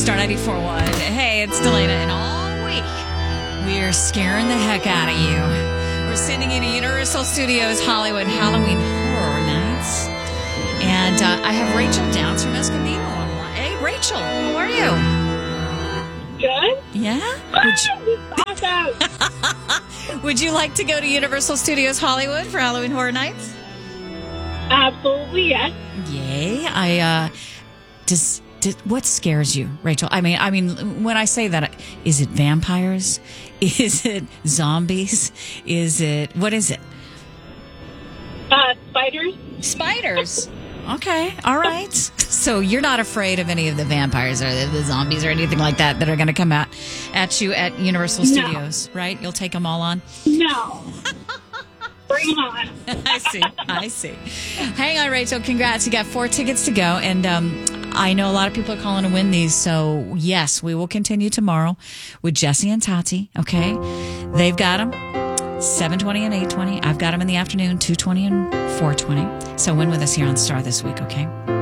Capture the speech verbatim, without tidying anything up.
Star ninety-four point one. Hey, it's Delana, and all week we're scaring the heck out of you. We're sending you to Universal Studios Hollywood Halloween Horror Nights. And uh, I have Rachel Downs from Escondido online. Hey, Rachel, how are you? Good. Yeah? Would you, Awesome. would you like to go to Universal Studios Hollywood for Halloween Horror Nights? Absolutely, yes. Yay. I, uh, does, does, what scares you, Rachel? I mean, I mean, when I say that, is it vampires? Is it zombies? Is it, what is it? Uh, spiders. Spiders. Okay. All right. So you're not afraid of any of the vampires or the, the zombies or anything like that that are going to come out at you at Universal No. Studios, right? You'll take them all on? No. Bring them on. I see. I see. Hang on, Rachel. Congrats. You got four tickets to go. And um, I know a lot of people are calling to win these. So, yes, we will continue tomorrow with Jesse and Tati. Okay. They've got them seven twenty and eight twenty. I've got them in the afternoon, two twenty and four twenty. So win with us here on Star this week. Okay.